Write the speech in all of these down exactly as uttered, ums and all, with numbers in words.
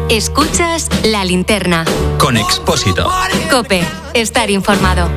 Escuchas La Linterna. Con Expósito. COPE. Estar informado.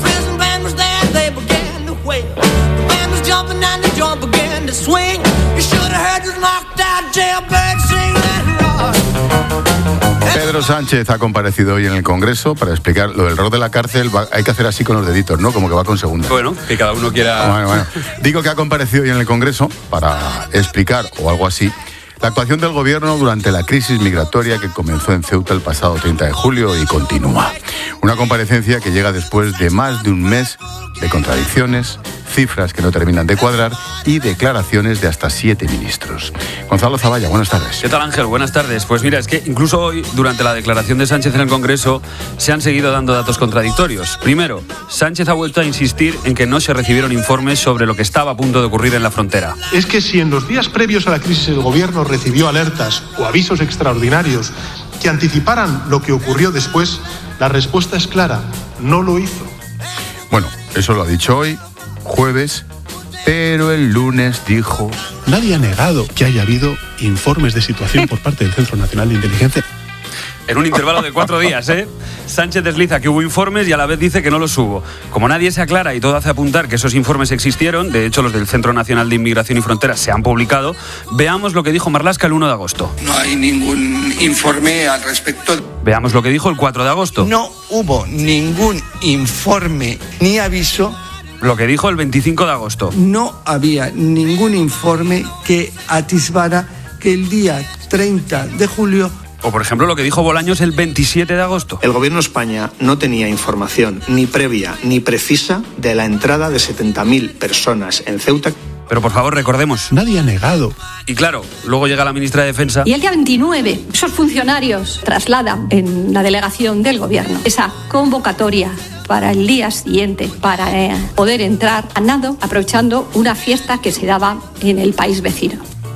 Pedro Sánchez ha comparecido hoy en el Congreso para explicar lo del rol de la cárcel. Va, hay que hacer así con los deditos, ¿no? Como que va con segunda. Bueno, que cada uno quiera... Bueno, bueno. Digo que ha comparecido hoy en el Congreso para explicar, o algo así, la actuación del Gobierno durante la crisis migratoria que comenzó en Ceuta el pasado treinta de julio y continúa. Una comparecencia que llega después de más de un mes de contradicciones, cifras que no terminan de cuadrar y declaraciones de hasta siete ministros. Gonzalo Zavalla, buenas tardes. ¿Qué tal, Ángel? Buenas tardes. Pues mira, es que incluso hoy, durante la declaración de Sánchez en el Congreso, se han seguido dando datos contradictorios. Primero, Sánchez ha vuelto a insistir en que no se recibieron informes sobre lo que estaba a punto de ocurrir en la frontera. Es que si en los días previos a la crisis el Gobierno recibió alertas o avisos extraordinarios que anticiparan lo que ocurrió después, la respuesta es clara, no lo hizo. Bueno, eso lo ha dicho hoy, jueves, pero el lunes dijo... Nadie ha negado que haya habido informes de situación por parte del Centro Nacional de Inteligencia. En un intervalo de cuatro días, ¿eh? Sánchez desliza que hubo informes y a la vez dice que no los hubo. Como nadie se aclara y todo hace apuntar que esos informes existieron, de hecho los del Centro Nacional de Inmigración y Fronteras se han publicado, veamos lo que dijo Marlaska el uno de agosto. No hay ningún informe al respecto. Veamos lo que dijo el cuatro de agosto. No hubo ningún informe ni aviso. Lo que dijo el veinticinco de agosto. No había ningún informe que atisbara que el día treinta de julio... O, por ejemplo, lo que dijo Bolaños el veintisiete de agosto. El Gobierno de España no tenía información ni previa ni precisa de la entrada de setenta mil personas en Ceuta. Pero, por favor, recordemos. Nadie ha negado. Y claro, luego llega la ministra de Defensa. Y el día veintinueve, esos funcionarios trasladan en la delegación del Gobierno esa convocatoria para el día siguiente, para eh, poder entrar a nado, aprovechando una fiesta que se daba en el país vecino.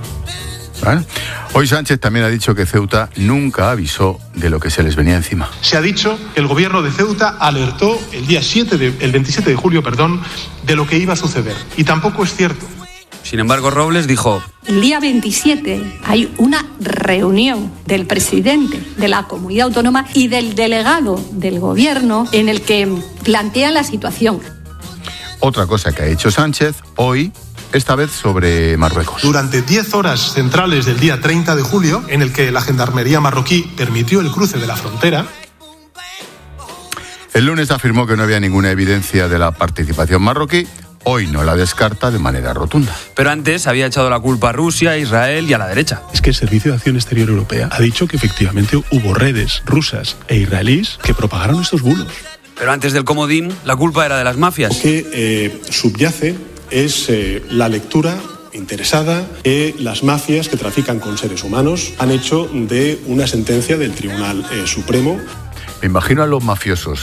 ¿Vale? Hoy Sánchez también ha dicho que Ceuta nunca avisó de lo que se les venía encima. Se ha dicho que el Gobierno de Ceuta alertó el día siete de, el veintisiete de julio, perdón, de lo que iba a suceder. Y tampoco es cierto. Sin embargo, Robles dijo... El día veintisiete hay una reunión del presidente de la comunidad autónoma y del delegado del Gobierno en el que plantean la situación. Otra cosa que ha hecho Sánchez hoy, esta vez sobre Marruecos. Durante diez horas centrales del día treinta de julio, en el que la Gendarmería marroquí permitió el cruce de la frontera... El lunes afirmó que no había ninguna evidencia de la participación marroquí. Hoy no la descarta de manera rotunda. Pero antes había echado la culpa a Rusia, a Israel y a la derecha. Es que el Servicio de Acción Exterior Europea ha dicho que efectivamente hubo redes rusas e israelíes que propagaron estos bulos. Pero antes del comodín, la culpa era de las mafias. Lo que eh, subyace es eh, la lectura interesada que las mafias que trafican con seres humanos han hecho de una sentencia del Tribunal eh, Supremo. Me imagino a los mafiosos